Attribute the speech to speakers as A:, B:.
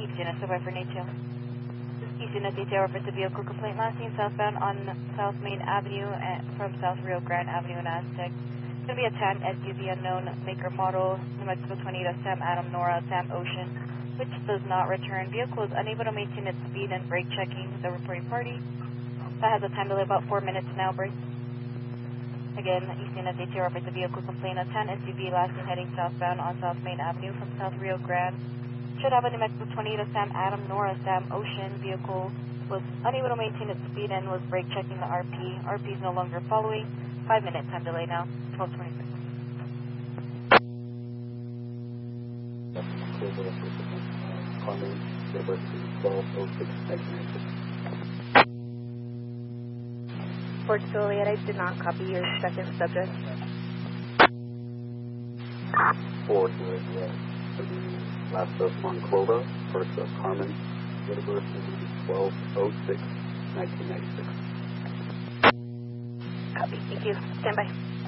A: East Unit, survivor for NATO. East Unit, detail report to vehicle complaint last seen southbound on South Main Avenue from South Rio Grande Avenue in Aztec. It's going to be a tan SUV unknown maker model, New Mexico 28 Sam Adam Nora Sam Ocean, which does not return. Vehicle is unable to maintain its speed and brake checking with the reporting party. That has a time delay about 4 minutes now, break. Again, East Unit, detail report to vehicle complaint, a tan SUV last seen heading southbound on South Main Avenue from South Rio Grande. Should have a New Mexico 28 Sam Adam Nora Sam Ocean. Vehicle was unable to maintain its speed and was brake checking the RP. RP is no longer following. 5 minute time delay now. 12:26.
B: Fort Joliet, I did not copy your second subject.
C: Fort Joliet. Last of Monclova, first of Carmen, University, 12/06/1996.
B: Copy, thank you. Stand by.